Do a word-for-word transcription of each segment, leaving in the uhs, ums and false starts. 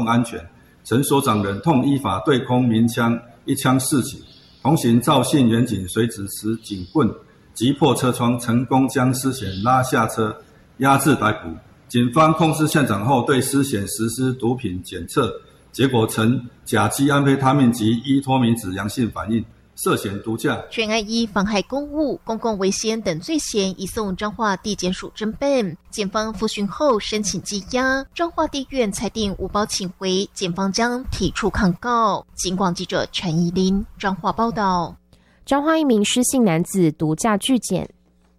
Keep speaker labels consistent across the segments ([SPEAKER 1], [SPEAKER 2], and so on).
[SPEAKER 1] 安全。陈所长忍痛依法对空鸣枪，一枪四起。同行赵姓员警随即持警棍击破车窗，成功将失嫌拉下车，押至逮捕。警方控制现场后，对失嫌实施毒品检测，结果呈甲基安非他命及依托明酯阳性反应，涉嫌毒驾。
[SPEAKER 2] 全案依妨害公务、公共危险等罪嫌移送彰化地检署侦办。检方复讯后申请羁押，彰化地院裁定无保请回，检方将提出抗告。警广记者陈怡琳彰化报道。
[SPEAKER 3] 彰化一名施姓男子毒驾拒检，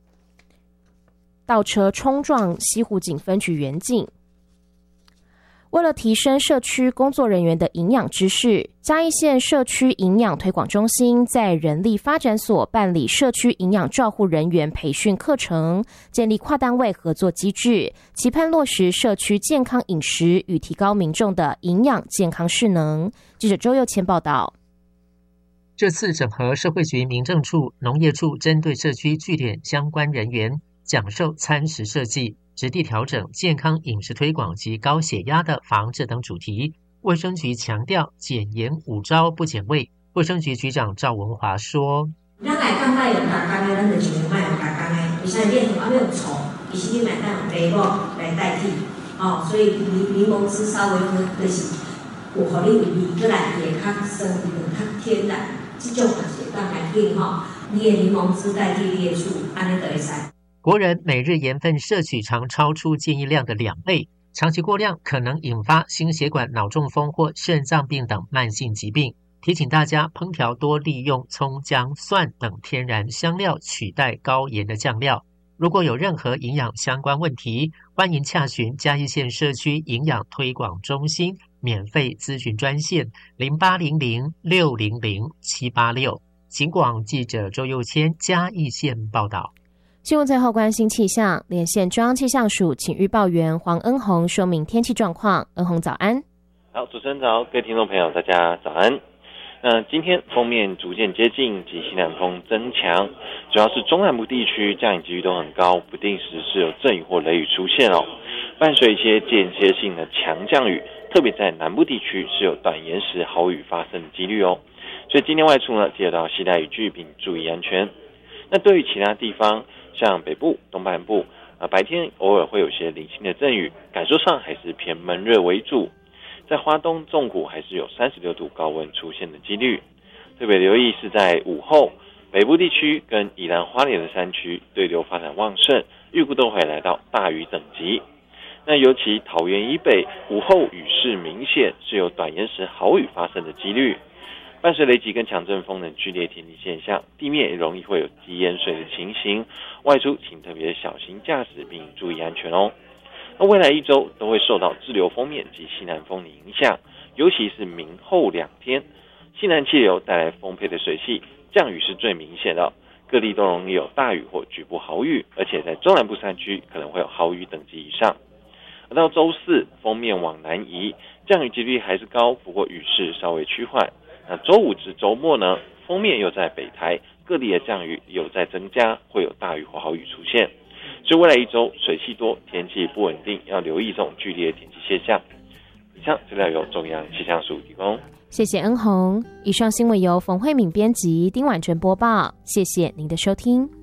[SPEAKER 3] 倒车冲撞西湖警分局员警。为了提升社区工作人员的营养知识，嘉义县社区营养推广中心在人力发展所办理社区营养照护人员培训课程，建立跨单位合作机制，期盼落实社区健康饮食与提高民众的营养健康势能。记者周佑谦报道。
[SPEAKER 4] 这次整合社会局、民政处、农业处针对社区据点相关人员讲授餐食设计、质地调整、健康饮食推广及高血压的防治等主题。卫生局强调减盐五招不减味。卫生局局长赵文华说：“
[SPEAKER 5] 咱来讲卖用加工的，咱就尽量卖用加工的。为啥你用阿用醋，其实你买当用茶果来代替，哦，所以柠柠檬汁稍微就是有互你味味过来，也较酸，也较天然。这种也是当来用吼，你的柠檬汁代替你的醋，安尼就会使。”
[SPEAKER 4] 国人每日盐分摄取常超出建议量的两倍，长期过量可能引发心血管、脑中风或肾脏病等慢性疾病。提醒大家烹调多利用葱、姜、蒜等天然香料取代高盐的酱料。如果有任何营养相关问题，欢迎洽询嘉义县社区营养推广中心免费咨询专线零八零零六零零七八六。警广记者周佑谦嘉义县报道。
[SPEAKER 3] 新闻最后关心气象，连线中央气象署请预报员黄恩宏说明天气状况。恩宏早安。
[SPEAKER 6] 好，主持人早，各位听众朋友大家早安。那今天锋面逐渐接近及西南风增强，主要是中南部地区降雨几率都很高，不定时是有阵雨或雷雨出现哦，伴随一些间歇性的强降雨，特别在南部地区是有短延时豪雨发生的几率哦，所以今天外出呢，记得到携带雨具并注意安全。那对于其他地方，像北部、东半部，呃，白天偶尔会有些零星的阵雨，感受上还是偏闷热为主。在花东、纵谷还是有三十六度高温出现的几率，特别留意是在午后，北部地区跟宜兰花莲的山区对流发展旺盛，预估都会来到大雨等级。那尤其桃园以北，午后雨势明显，是有短延时豪雨发生的几率。伴随雷击跟强阵风等剧烈天气现象，地面也容易会有积淹水的情形，外出请特别小心驾驶并注意安全哦。那未来一周都会受到滞留锋面及西南风的影响，尤其是明后两天，西南气流带来丰沛的水汽，降雨是最明显的，各地都容易有大雨或局部豪雨，而且在中南部山区可能会有豪雨等级以上。而到周四，锋面往南移，降雨几率还是高，不过雨势稍微趋缓。那周五至周末呢，锋面又在北台，各地的降雨有在增加，会有大雨或豪雨出现。所以未来一周水汽多，天气不稳定，要留意这种剧烈的天气现象。以上资料由中央气象署提供。
[SPEAKER 3] 谢谢恩宏。以上新闻由冯慧敏编辑，丁婉珍播报。谢谢您的收听。